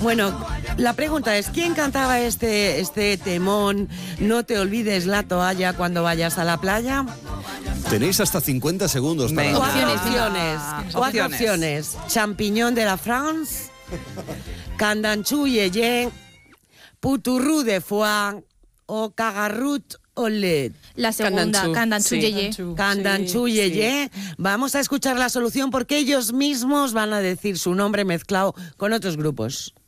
Bueno, la pregunta es, ¿quién cantaba este temón? No te olvides la toalla cuando vayas a la playa. Tenéis hasta 50 segundos para... Venga. Cuatro opciones. Champiñón de la France, Candanchú Yeye, Puturrú de Foix o Cagarrut Olet. La segunda, Candanchú Yeye. Candanchú Yeye. Vamos a escuchar la solución porque ellos mismos van a decir su nombre mezclado con otros grupos.